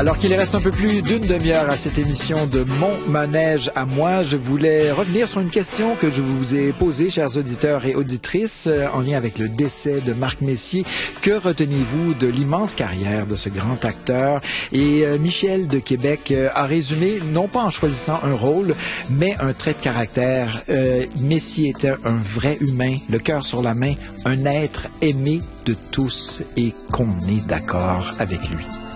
Alors qu'il reste un peu plus d'une demi-heure à cette émission de Mon Manège à moi, je voulais revenir sur une question que je vous ai posée, chers auditeurs et auditrices, en lien avec le décès de Marc Messier. Que retenez-vous de l'immense carrière de ce grand acteur? Et Michel de Québec a résumé, non pas en choisissant un rôle, mais un trait de caractère. Messier était un vrai humain, le cœur sur la main, un être aimé de tous et qu'on est d'accord avec lui.